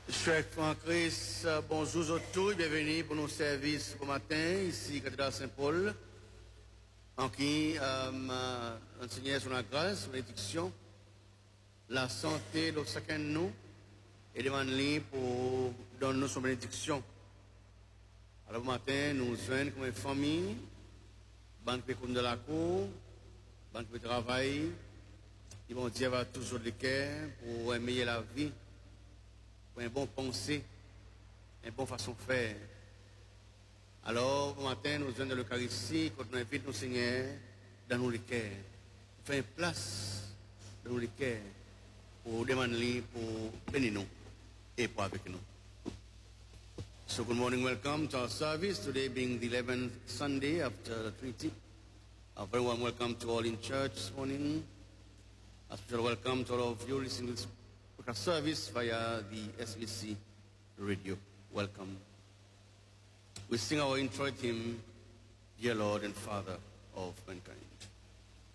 Chers frères en Christ, bonjour à tous, bienvenue pour nos services ce matin, ici, cathédrale Saint-Paul, en qui enseigner sur la grâce, sur l'éducation, la santé de chacun de nous, et demander pour donner son bénédiction. Alors, ce matin, nous joignons comme une famille, banque de la cour, banque de travail, qui vont dire va toujours le cœur pour aimer la vie. Un bon pensée, une bonne façon de faire. Alors, ce matin, nous venons de l'Eucharistie, quand nous invitons nos Seigneur dans nos cœurs. Faire une place dans nos cœurs pour demander, pour bénir nous et pour avec nous. So, good morning, welcome to our service. Today being the 11th Sunday after the Trinity. A very warm welcome to all in church this morning. A special welcome to all of you listening to this service via the SBC radio. Welcome. We sing our intro hymn, Dear Lord and Father of mankind.